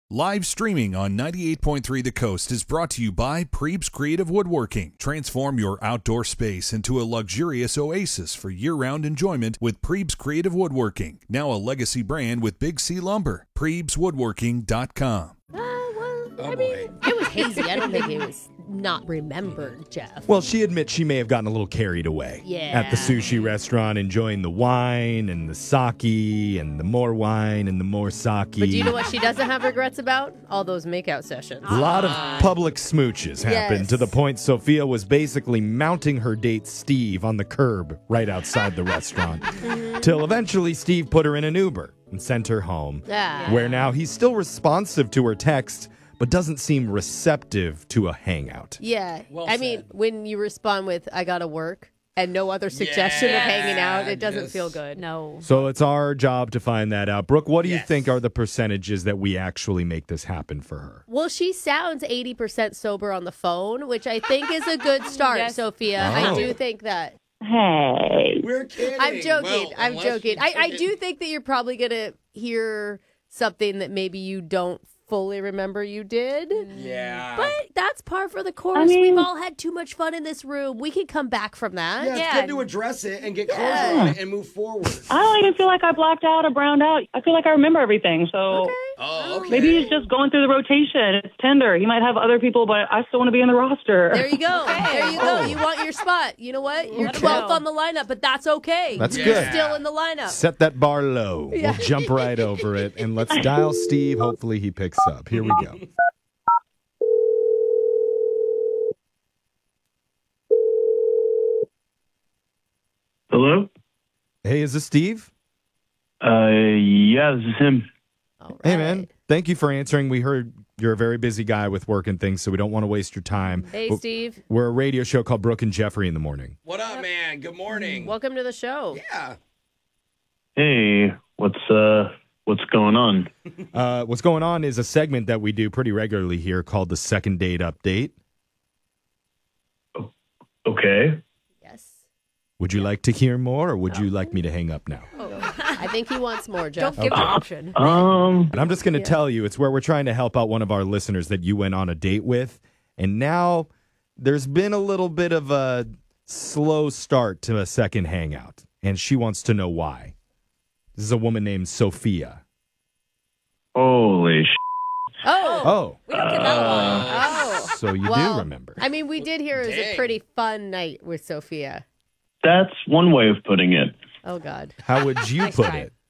Live streaming on 98.3 The Coast is brought to you by Preeb's Creative Woodworking. Transform your outdoor space into a luxurious oasis for year-round enjoyment with Preeb's Creative Woodworking. Now a legacy brand with Big C Lumber. PreebsWoodworking.com. I mean, it was hazy. I don't think it was not remembered, Jeff. Well, she admits she may have gotten a little carried away at the sushi restaurant, enjoying the wine and the sake and the more wine and the more sake. But do you know what she doesn't have regrets about? All those makeout sessions. A lot of public smooches happened to the point Sophia was basically mounting her date Steve on the curb right outside the restaurant. Till eventually Steve put her in an Uber and sent her home. Where now he's still responsive to her text, but doesn't seem receptive to a hangout. Yeah. I mean, when you respond with, I gotta work, and no other suggestion of hanging out, it doesn't feel good. No. So it's our job to find that out. Brooke, what do you think are the percentages that we actually make this happen for her? Well, she sounds 80% sober on the phone, which I think is a good start, Sophia. I do think that. Hey. We're kidding. I'm joking. Well, I'm unless joking. you I do think that you're probably going to hear something that maybe you don't fully remember you did. Yeah. But that's par for the course. I mean- We've all had too much fun in this room. We can come back from that. Yeah, it's good to address it and get closure on it and move forward. I don't even feel like I blacked out or browned out. I feel like I remember everything. So Oh, okay. maybe he's just going through the rotation. It's Tinder. He might have other people, but I still want to be in the roster. There you go. There you go. You want your spot. You know what? You're 12th on the lineup, but that's okay. That's You're good. still in the lineup. Set that bar low. We'll jump right over it, and let's dial Steve. Hopefully he picks up. Here we go. Hello? Hey, is this Steve? Yeah, this is him. All Hey, right. man. Thank you for answering. We heard you're a very busy guy with work and things, so we don't want to waste your time. Hey, But Steve. We're a radio show called Brooke and Jeffrey in the morning. What up, man? Good morning. Welcome to the show. Yeah. Hey, what's going on? What's going on is a segment that we do pretty regularly here called the Second Date Update. Okay. Yes. Would you like to hear more, or would you like me to hang up now? I think he wants more, Jeff. Don't give the option. And I'm just going to tell you, it's where we're trying to help out one of our listeners that you went on a date with. And now there's been a little bit of a slow start to a second hangout. And she wants to know why. This is a woman named Sophia. Holy Oh. Oh, We don't get that one. Oh. so you Well, do remember. I mean, we did hear it was a Dang. pretty fun night with Sophia. That's one way of putting it. Oh, God. How would you Nice put try. it?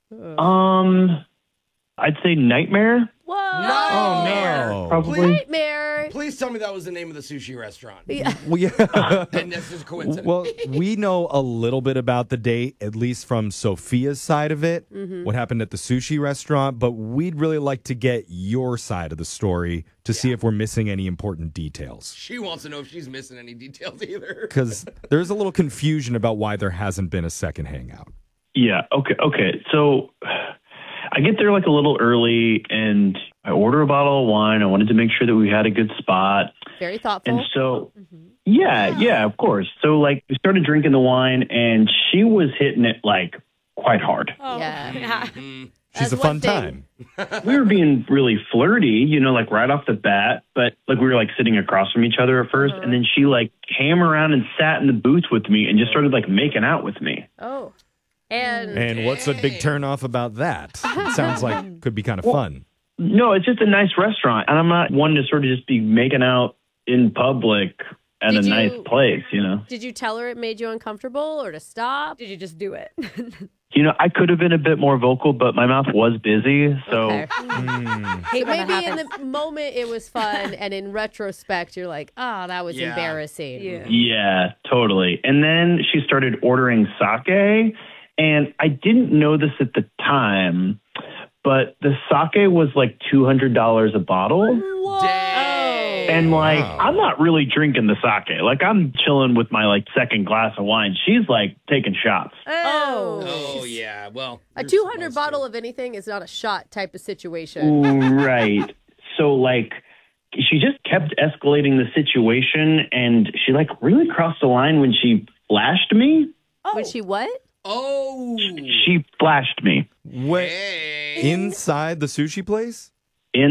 I'd say nightmare. Whoa. Oh, no. Probably. Nightmare. Please tell me that was the name of the sushi restaurant. Yeah. Well, yeah. And this is coincidence. Well, we know a little bit about the date, at least from Sophia's side of it, what happened at the sushi restaurant, but we'd really like to get your side of the story to see if we're missing any important details. She wants to know if she's missing any details either. Because there's a little confusion about why there hasn't been a second hangout. Yeah. Okay. So I get there like a little early, and I order a bottle of wine. I wanted to make sure that we had a good spot. Very thoughtful. And so, yeah, of course. So, like, we started drinking the wine, and she was hitting it, like, quite hard. Yeah. She's That's a fun one thing. time. We were being really flirty, like, right off the bat. But, like, we were, like, sitting across from each other at 1st. And then she, like, came around and sat in the booth with me and just started, like, making out with me. Oh. And And what's a big turnoff about that? It sounds like could be kind of fun. No, it's just a nice restaurant. And I'm not one to sort of just be making out in public at Did a nice you- place, did you tell her it made you uncomfortable or to stop? Did you just do it? I could have been a bit more vocal, but my mouth was busy. So Okay. Hate So when that maybe in happens. the moment it was fun, and in retrospect, you're like, oh, that was Yeah. embarrassing. Yeah. yeah, totally. And then she started ordering sake. And I didn't know this at the time, but the sake was like $200 a bottle. Dang. And like, Wow. I'm not really drinking the sake. Like, I'm chilling with my like second glass of wine. She's like taking shots. Oh. Oh, yeah. Well, A you're 200 supposed bottle to. of anything is not a shot type of situation. Right. So like, she just kept escalating the situation, and she like really crossed the line when she flashed me. When she what? Oh. She flashed me. What, Hey. inside the sushi place?